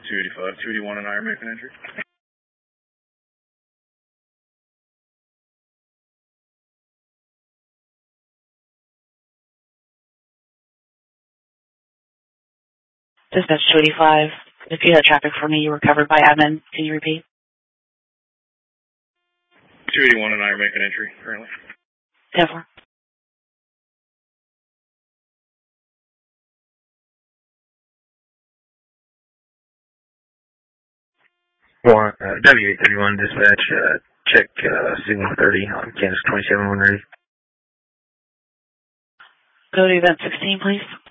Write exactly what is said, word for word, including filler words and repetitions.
two eighty-five, two eighty-one and I are making entry. Dispatch two eighty-five. If you had traffic for me, you were covered by admin. Can you repeat? two eighty-one and I are making entry currently. ten four. One, uh, W eight thirty-one dispatch, uh, check uh, signal thirty on Kansas twenty-seven when ready. Go to event sixteen, please.